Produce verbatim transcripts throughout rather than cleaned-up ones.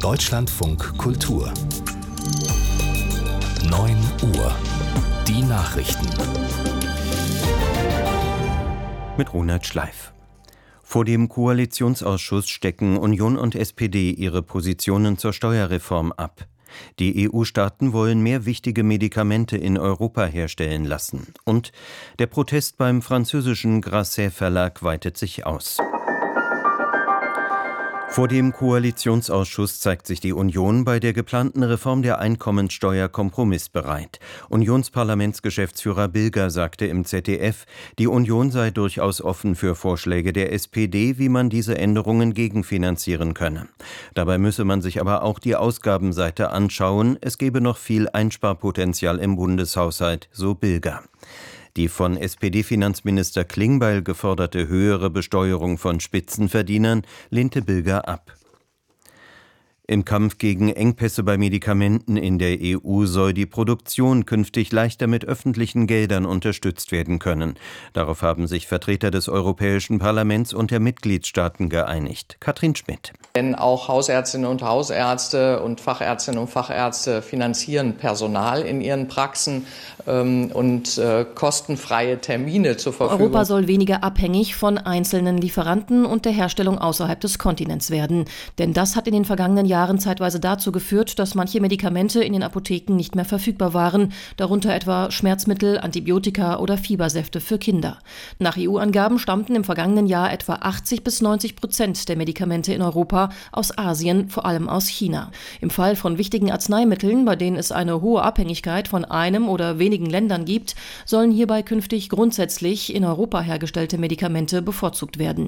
Deutschlandfunk Kultur neun Uhr. Die Nachrichten. Mit Ronald Schleif. Vor dem Koalitionsausschuss stecken Union und S P D ihre Positionen zur Steuerreform ab. Die E U-Staaten wollen mehr wichtige Medikamente in Europa herstellen lassen. Und der Protest beim französischen Grasset-Verlag weitet sich aus. Vor dem Koalitionsausschuss zeigt sich die Union bei der geplanten Reform der Einkommensteuer kompromissbereit. Unionsparlamentsgeschäftsführer Bilger sagte im Z D F, die Union sei durchaus offen für Vorschläge der S P D, wie man diese Änderungen gegenfinanzieren könne. Dabei müsse man sich aber auch die Ausgabenseite anschauen. Es gebe noch viel Einsparpotenzial im Bundeshaushalt, so Bilger. Die von S P D-Finanzminister Klingbeil geforderte höhere Besteuerung von Spitzenverdienern lehnte Bilger ab. Im Kampf gegen Engpässe bei Medikamenten in der E U soll die Produktion künftig leichter mit öffentlichen Geldern unterstützt werden können. Darauf haben sich Vertreter des Europäischen Parlaments und der Mitgliedstaaten geeinigt. Katrin Schmidt. Denn auch Hausärztinnen und Hausärzte und Fachärztinnen und Fachärzte finanzieren Personal in ihren Praxen ähm, und äh, kostenfreie Termine zur Verfügung. Europa soll weniger abhängig von einzelnen Lieferanten und der Herstellung außerhalb des Kontinents werden. Denn das hat in den vergangenen Jahren Jahren zeitweise dazu geführt, dass manche Medikamente in den Apotheken nicht mehr verfügbar waren, darunter etwa Schmerzmittel, Antibiotika oder Fiebersäfte für Kinder. Nach E U-Angaben stammten im vergangenen Jahr etwa achtzig bis neunzig Prozent der Medikamente in Europa aus Asien, vor allem aus China. Im Fall von wichtigen Arzneimitteln, bei denen es eine hohe Abhängigkeit von einem oder wenigen Ländern gibt, sollen hierbei künftig grundsätzlich in Europa hergestellte Medikamente bevorzugt werden.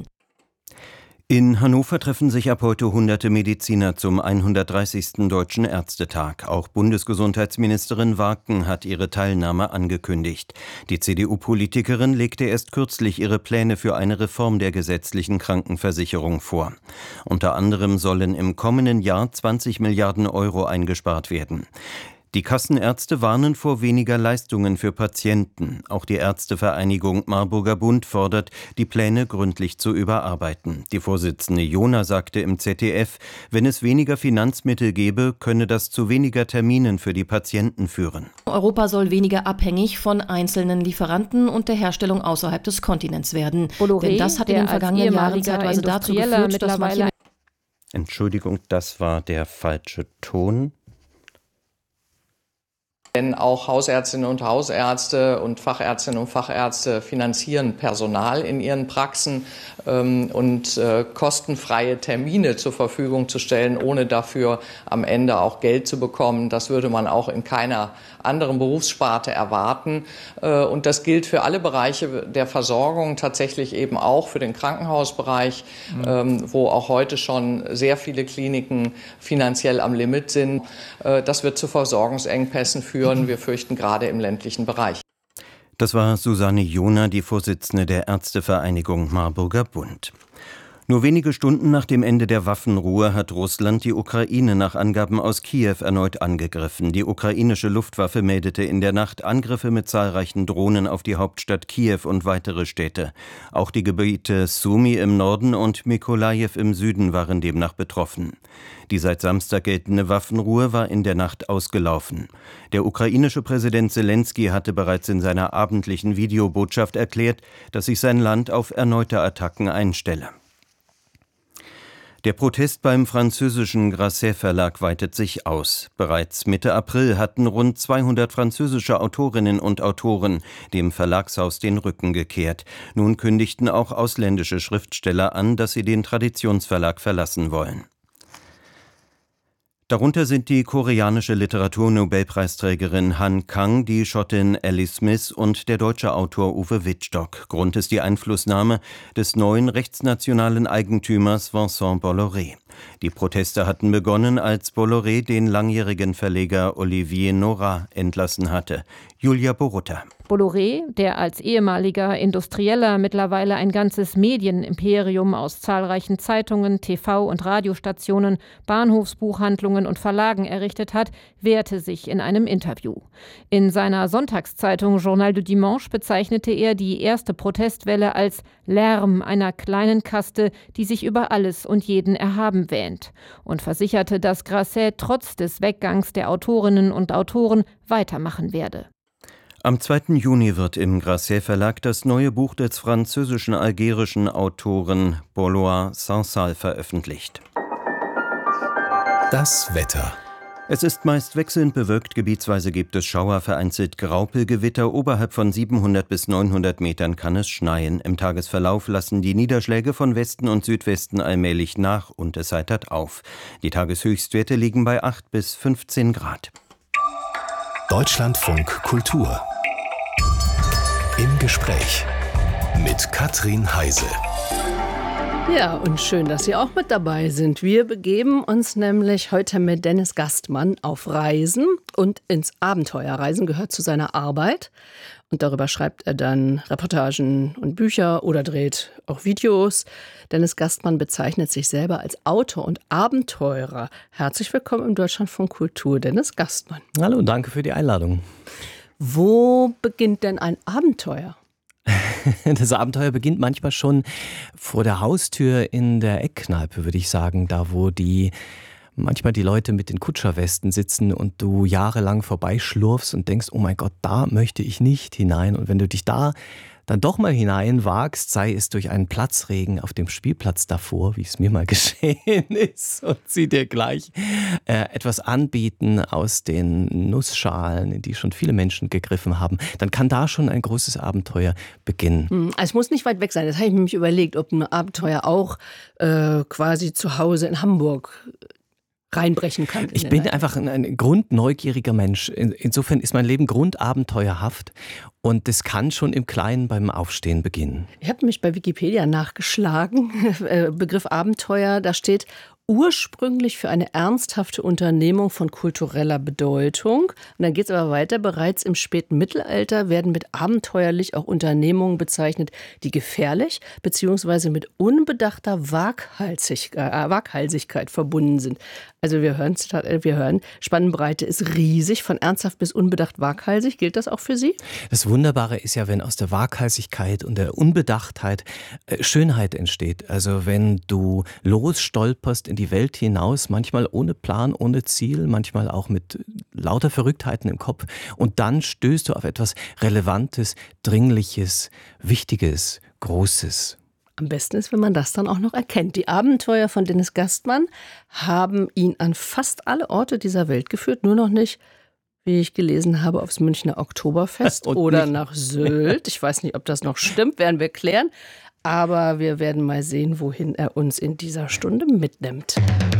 In Hannover treffen sich ab heute hunderte Mediziner zum hundertdreißigsten Deutschen Ärztetag. Auch Bundesgesundheitsministerin Warken hat ihre Teilnahme angekündigt. Die C D U-Politikerin legte erst kürzlich ihre Pläne für eine Reform der gesetzlichen Krankenversicherung vor. Unter anderem sollen im kommenden Jahr zwanzig Milliarden Euro eingespart werden. Die Kassenärzte warnen vor weniger Leistungen für Patienten. Auch die Ärztevereinigung Marburger Bund fordert, die Pläne gründlich zu überarbeiten. Die Vorsitzende Jona sagte im Z D F, wenn es weniger Finanzmittel gäbe, könne das zu weniger Terminen für die Patienten führen. Europa soll weniger abhängig von einzelnen Lieferanten und der Herstellung außerhalb des Kontinents werden. Bolloré, Denn das hat in den vergangenen Jahren zeitweise dazu geführt, dass manche... Entschuldigung, das war der falsche Ton. Denn auch Hausärztinnen und Hausärzte und Fachärztinnen und Fachärzte finanzieren Personal in ihren Praxen ähm, und äh, kostenfreie Termine zur Verfügung zu stellen, ohne dafür am Ende auch Geld zu bekommen. Das würde man auch in keiner anderen Berufssparte erwarten. Äh, und das gilt für alle Bereiche der Versorgung, tatsächlich eben auch für den Krankenhausbereich, mhm. ähm, wo auch heute schon sehr viele Kliniken finanziell am Limit sind. Äh, das wird zu Versorgungsengpässen führen. Wir fürchten gerade im ländlichen Bereich. Das war Susanne Jona, die Vorsitzende der Ärztevereinigung Marburger Bund. Nur wenige Stunden nach dem Ende der Waffenruhe hat Russland die Ukraine nach Angaben aus Kiew erneut angegriffen. Die ukrainische Luftwaffe meldete in der Nacht Angriffe mit zahlreichen Drohnen auf die Hauptstadt Kiew und weitere Städte. Auch die Gebiete Sumy im Norden und Mykolajiw im Süden waren demnach betroffen. Die seit Samstag geltende Waffenruhe war in der Nacht ausgelaufen. Der ukrainische Präsident Selensky hatte bereits in seiner abendlichen Videobotschaft erklärt, dass sich sein Land auf erneute Attacken einstelle. Der Protest beim französischen Grasset-Verlag weitet sich aus. Bereits Mitte April hatten rund zweihundert französische Autorinnen und Autoren dem Verlagshaus den Rücken gekehrt. Nun kündigten auch ausländische Schriftsteller an, dass sie den Traditionsverlag verlassen wollen. Darunter sind die koreanische Literaturnobelpreisträgerin Han Kang, die Schottin Alice Smith und der deutsche Autor Uwe Wittstock. Grund ist die Einflussnahme des neuen rechtsnationalen Eigentümers Vincent Bolloré. Die Proteste hatten begonnen, als Bolloré den langjährigen Verleger Olivier Nora entlassen hatte. Julia Borutta. Bolloré, der als ehemaliger Industrieller mittlerweile ein ganzes Medienimperium aus zahlreichen Zeitungen, T V- und Radiostationen, Bahnhofsbuchhandlungen und Verlagen errichtet hat, wehrte sich in einem Interview. In seiner Sonntagszeitung Journal du Dimanche bezeichnete er die erste Protestwelle als Lärm einer kleinen Kaste, die sich über alles und jeden erhaben wähnt, und versicherte, dass Grasset trotz des Weggangs der Autorinnen und Autoren weitermachen werde. Am zweiten Juni wird im Grasset Verlag das neue Buch des französischen-algerischen Autoren Baulois Sansal veröffentlicht. Das Wetter. Es ist meist wechselnd bewölkt, gebietsweise gibt es Schauer, vereinzelt Graupelgewitter, oberhalb von siebenhundert bis neunhundert Metern kann es schneien. Im Tagesverlauf lassen die Niederschläge von Westen und Südwesten allmählich nach und es heitert auf. Die Tageshöchstwerte liegen bei acht bis fünfzehn Grad. Deutschlandfunk Kultur. Im Gespräch mit Katrin Heise. Ja, und schön, dass Sie auch mit dabei sind. Wir begeben uns nämlich heute mit Dennis Gastmann auf Reisen und ins Abenteuer. Reisen gehört zu seiner Arbeit und darüber schreibt er dann Reportagen und Bücher oder dreht auch Videos. Dennis Gastmann bezeichnet sich selber als Autor und Abenteurer. Herzlich willkommen im Deutschlandfunk Kultur, Dennis Gastmann. Hallo, danke für die Einladung. Wo beginnt denn ein Abenteuer? Das Abenteuer beginnt manchmal schon vor der Haustür in der Eckkneipe, würde ich sagen. Da, wo die manchmal die Leute mit den Kutscherwesten sitzen und du jahrelang vorbeischlurfst und denkst, oh mein Gott, da möchte ich nicht hinein. Und wenn du dich da dann doch mal hineinwagst, sei es durch einen Platzregen auf dem Spielplatz davor, wie es mir mal geschehen ist, und sie dir gleich äh, etwas anbieten aus den Nussschalen, in die schon viele Menschen gegriffen haben, dann kann da schon ein großes Abenteuer beginnen. Es muss nicht weit weg sein. Das habe ich mir nämlich überlegt, ob ein Abenteuer auch äh, quasi zu Hause in Hamburg reinbrechen kann. Ich bin einfach ein, ein grundneugieriger Mensch. Insofern ist mein Leben grundabenteuerhaft und das kann schon im Kleinen beim Aufstehen beginnen. Ich habe mich bei Wikipedia nachgeschlagen, Begriff Abenteuer, da steht ursprünglich für eine ernsthafte Unternehmung von kultureller Bedeutung. Und dann geht es aber weiter. Bereits im späten Mittelalter werden mit abenteuerlich auch Unternehmungen bezeichnet, die gefährlich bzw. mit unbedachter Waghalsigkeit, äh, Waghalsigkeit verbunden sind. Also wir hören, wir hören, Spannbreite ist riesig, von ernsthaft bis unbedacht waghalsig. Gilt das auch für Sie? Das Wunderbare ist ja, wenn aus der Waghalsigkeit und der Unbedachtheit äh, Schönheit entsteht. Also wenn du losstolperst in die Welt hinaus, manchmal ohne Plan, ohne Ziel, manchmal auch mit lauter Verrücktheiten im Kopf. Und dann stößt du auf etwas Relevantes, Dringliches, Wichtiges, Großes. Am besten ist, wenn man das dann auch noch erkennt. Die Abenteuer von Dennis Gastmann haben ihn an fast alle Orte dieser Welt geführt, nur noch nicht, wie ich gelesen habe, aufs Münchner Oktoberfest oder nicht nach Sylt. Ich weiß nicht, ob das noch stimmt, werden wir klären. Aber wir werden mal sehen, wohin er uns in dieser Stunde mitnimmt.